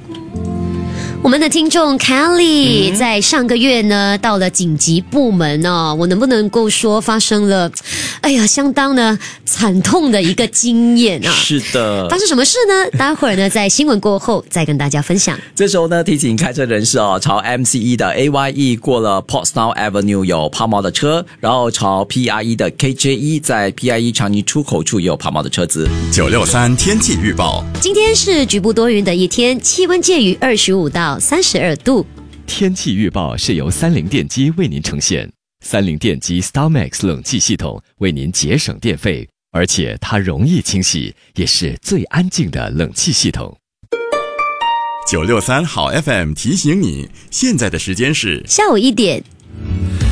我们的听众 Kelly 在上个月呢到了紧急部门哦，我能不能够说发生了相当的惨痛的一个经验啊？ 是的。 发生什么事呢？待会儿呢在新闻过后再跟大家分享。 这时候呢提醒开车人士哦，朝 MCE 的 AYE 过了 Portsmouth Avenue 有抛锚的车，然后朝 PIE 的 KJE 在 PIE 长宁出口处也有抛锚的车子。 963天气预报， 今天是局部多云的一天，气温介于25到32度。 天气预报是由三菱电机为您呈现。三菱电机 StarMax 冷气系统为您节省电费，而且它容易清洗，也是最安静的冷气系统。 963好 FM 提醒你，现在的时间是下午1点。